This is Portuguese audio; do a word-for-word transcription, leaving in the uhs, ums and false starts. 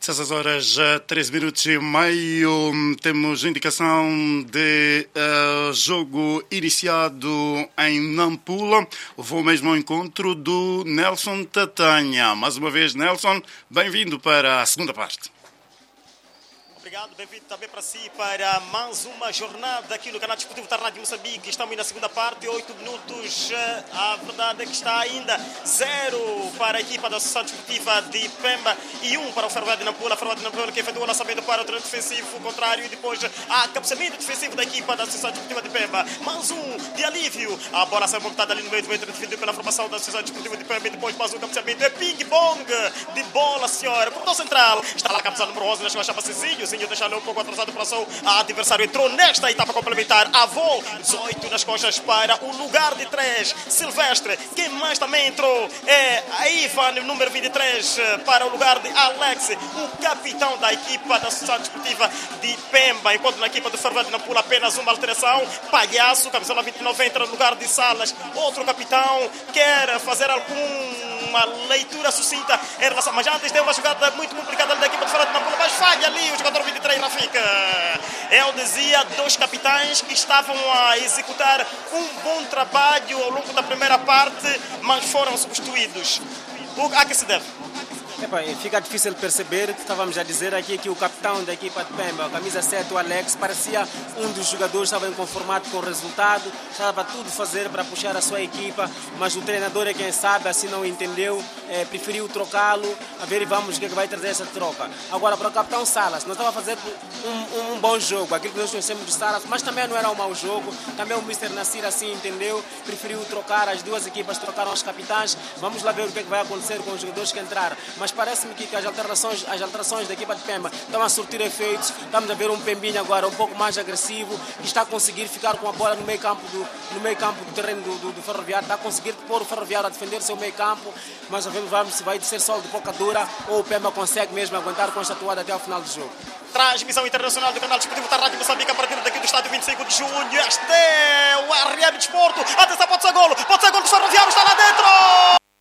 dezesseis horas, treze minutos e meio, temos indicação de uh, jogo iniciado em Nampula. Vou mesmo ao encontro do Nelson Tatanha. Mais uma vez, Nelson, bem-vindo para a segunda parte. Obrigado, bem-vindo também para si para mais uma jornada aqui no canal Desportivo da Rádio Moçambique. Estamos na segunda parte, oito minutos. A verdade é que está ainda zero para a equipa da Associação Desportiva de Pemba e um para o Ferroviário de Nampula. A Ferroviário de Nampula que efetua o lançamento para o treino defensivo contrário e depois a cabeceamento defensivo da equipa da Associação Desportiva de Pemba. Mais um de alívio. A bola sai voltada ali no meio do meio defendido pela formação da Associação Desportiva de Pemba e depois mais um cabeceamento. É ping-pong de bola, senhora. Portão central. Está lá a cabeça número onze, deixa a Cezinho. Zinho deixa um pouco atrasado para o adversário. Entrou nesta etapa complementar. Avô, dezoito nas costas para o lugar de três. Silvestre. Quem mais também entrou é a Ivan, número vinte e três, para o lugar de Alex, o capitão da equipa da Associação Desportiva de Pemba. Enquanto na equipa do Ferroviário de Nampula apenas uma alteração. Palhaço, camisola vinte e nove, entra no lugar de Salas. Outro capitão quer fazer alguma leitura sucinta em relação, mas antes deu uma jogada muito complicada da equipa do Ferroviário de Nampula, mas falha ali o jogador vinte e três. Fica. Eu dizia, dois capitães que estavam a executar um bom trabalho ao longo da primeira parte, mas foram substituídos. A que se deve? Epa, fica difícil perceber que estávamos a dizer aqui que o capitão da equipa de Pemba, a camisa sete, o Alex, parecia um dos jogadores que estava inconformado com o resultado, estava tudo a fazer para puxar a sua equipa, mas o treinador é quem sabe, assim não entendeu, é, preferiu trocá-lo, a ver e vamos o que é que vai trazer essa troca. Agora, para o capitão Salas, não estava a fazer um, um, um bom jogo, aquilo que nós conhecemos de Salas, mas também não era um mau jogo, também o mister Nassir assim entendeu, preferiu trocar, as duas equipas trocaram os capitães, vamos lá ver o que é que vai acontecer com os jogadores que entraram, mas parece-me que as alterações, as alterações da equipa de Pemba estão a surtir efeitos. Estamos a ver um Pembinha agora um pouco mais agressivo, que está a conseguir ficar com a bola no meio campo do, no meio campo do terreno do, do, do Ferroviário, está a conseguir pôr o Ferroviário a defender o seu meio campo, mas vamos ver se vai ser solo de boca dura ou o Pemba consegue mesmo aguentar com esta toada até ao final do jogo. Transmissão internacional do canal Desportivo da Rádio Moçambique a partir daqui do estádio vinte e cinco de junho. Este é o R M Desporto. Atenção, pode ser golo, pode ser golo do Ferroviário, está lá dentro!